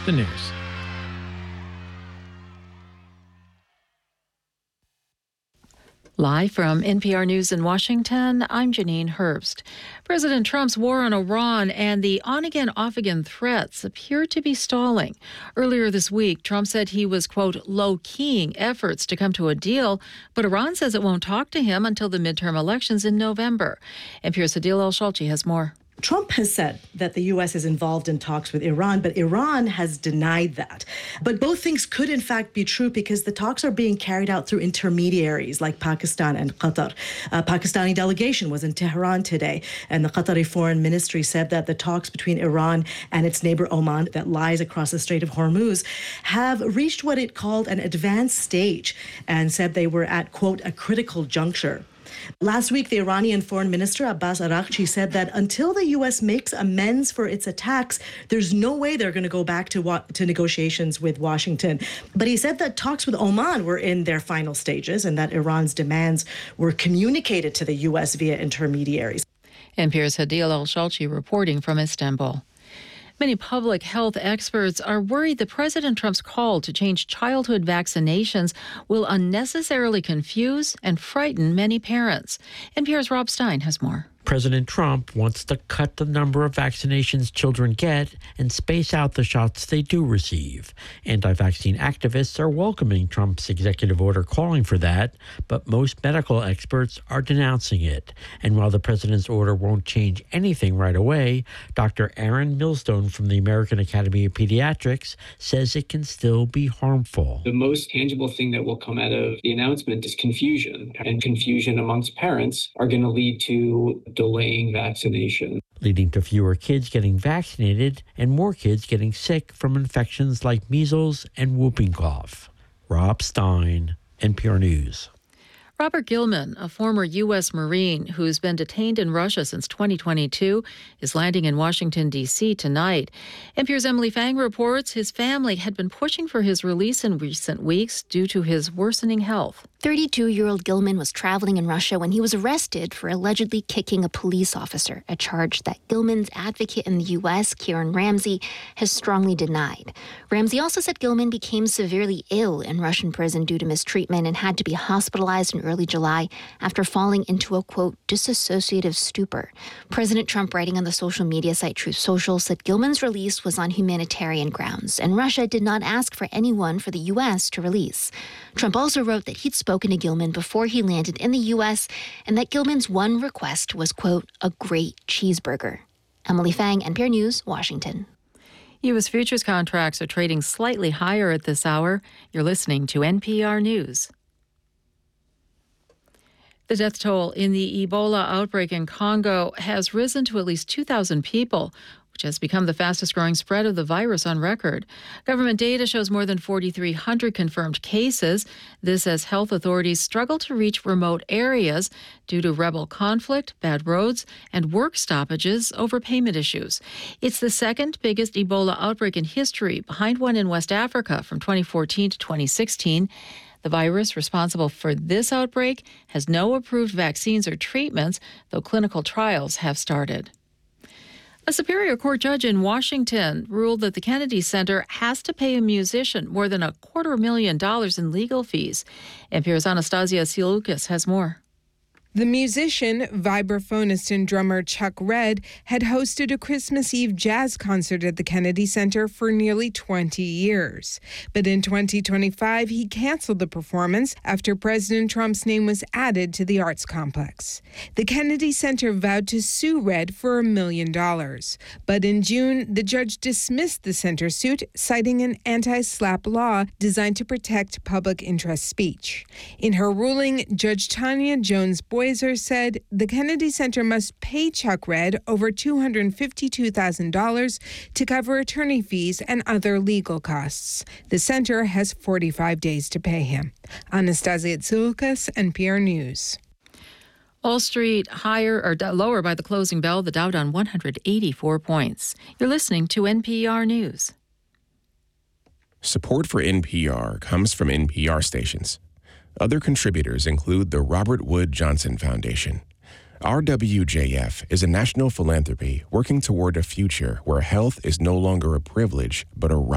the news. Live from NPR News in Washington, I'm Janine Herbst. President Trump's war on Iran and the on-again, off-again threats appear to be stalling. Earlier this week, Trump said he was, quote, low-keying efforts to come to a deal, but Iran says it won't talk to him until the midterm elections in November. NPR's Adil El-Shalchi has more. Trump has said that the U.S. is involved in talks with Iran, but Iran has denied that. But both things could, in fact, be true because the talks are being carried out through intermediaries like Pakistan and Qatar. A Pakistani delegation was in Tehran today, and the Qatari Foreign Ministry said that the talks between Iran and its neighbor Oman that lies across the Strait of Hormuz have reached what it called an advanced stage and said they were at, quote, a critical juncture. Last week, the Iranian Foreign Minister Abbas Araghchi said that until the U.S. makes amends for its attacks, there's no way they're going to go back to negotiations with Washington. But he said that talks with Oman were in their final stages and that Iran's demands were communicated to the U.S. via intermediaries. NPR's Adil El-Shalchi reporting from Istanbul. Many public health experts are worried that President Trump's call to change childhood vaccinations will unnecessarily confuse and frighten many parents. NPR's Rob Stein has more. President Trump wants to cut the number of vaccinations children get and space out the shots they do receive. Anti-vaccine activists are welcoming Trump's executive order calling for that, but most medical experts are denouncing it. And while the president's order won't change anything right away, Dr. Aaron Millstone from the American Academy of Pediatrics says it can still be harmful. The most tangible thing that will come out of the announcement is confusion, and confusion amongst parents are going to lead to delaying vaccination, leading to fewer kids getting vaccinated and more kids getting sick from infections like measles and whooping cough. Rob Stein, NPR News. Robert Gilman, a former U.S. Marine who's been detained in Russia since 2022, is landing in Washington, D.C. tonight. NPR's Emily Fang reports his family had been pushing for his release in recent weeks due to his worsening health. 32-year-old Gilman was traveling in Russia when he was arrested for allegedly kicking a police officer, a charge that Gilman's advocate in the U.S., Kieran Ramsey, has strongly denied. Ramsey also said Gilman became severely ill in Russian prison due to mistreatment and had to be hospitalized in early July after falling into a, quote, dissociative stupor. President Trump, writing on the social media site Truth Social, said Gilman's release was on humanitarian grounds, and Russia did not ask for anyone for the U.S. to release. Trump also wrote that he'd spoken to Gilman before he landed in the U.S. and that Gilman's one request was, quote, a great cheeseburger. Emily Fang, NPR News, Washington. U.S. futures contracts are trading slightly higher at this hour. You're listening to NPR News. The death toll in the Ebola outbreak in Congo has risen to at least 2,000 people, which has become the fastest-growing spread of the virus on record. Government data shows more than 4,300 confirmed cases. This as health authorities struggle to reach remote areas due to rebel conflict, bad roads, and work stoppages over payment issues. It's the second biggest Ebola outbreak in history, behind one in West Africa from 2014 to 2016. The virus responsible for this outbreak has no approved vaccines or treatments, though clinical trials have started. A Superior Court judge in Washington ruled that the Kennedy Center has to pay a musician more than $250,000 in legal fees. NPR's Anastasia Silukas has more. The musician, vibraphonist and drummer Chuck Redd had hosted a Christmas Eve jazz concert at the Kennedy Center for nearly 20 years. But in 2025, he canceled the performance after President Trump's name was added to the arts complex. The Kennedy Center vowed to sue Redd for $1 million. But in June, the judge dismissed the center suit, citing an anti-SLAPP law designed to protect public interest speech. In her ruling, Judge Tanya Jones-Boyzer said the Kennedy Center must pay Chuck Redd over $252,000 to cover attorney fees and other legal costs. The center has 45 days to pay him. Anastasia Tsoukas, NPR News. Wall Street lower by the closing bell, the Dow down 184 points. You're listening to NPR News. Support for NPR comes from NPR stations. Other contributors include the Robert Wood Johnson Foundation. RWJF is a national philanthropy working toward a future where health is no longer a privilege, but a right.